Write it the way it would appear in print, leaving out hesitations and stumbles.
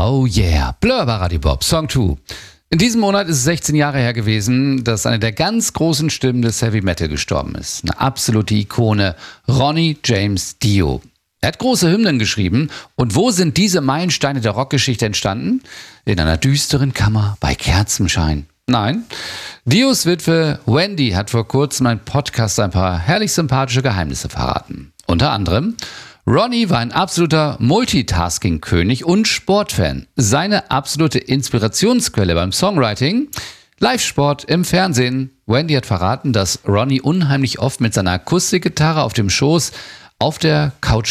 Oh yeah, Blur bei Radio Bob, Song 2. In diesem Monat ist es 16 Jahre her gewesen, dass eine der ganz großen Stimmen des Heavy Metal gestorben ist. Eine absolute Ikone, Ronnie James Dio. Er hat große Hymnen geschrieben. Und wo sind diese Meilensteine der Rockgeschichte entstanden? In einer düsteren Kammer bei Kerzenschein. Nein, Dios Witwe Wendy hat vor kurzem im Podcast ein paar herrlich sympathische Geheimnisse verraten. Unter anderem: Ronnie war ein absoluter Multitasking-König und Sportfan. Seine absolute Inspirationsquelle beim Songwriting: Live-Sport im Fernsehen. Wendy hat verraten, dass Ronnie unheimlich oft mit seiner Akustikgitarre auf dem Schoß auf der Couch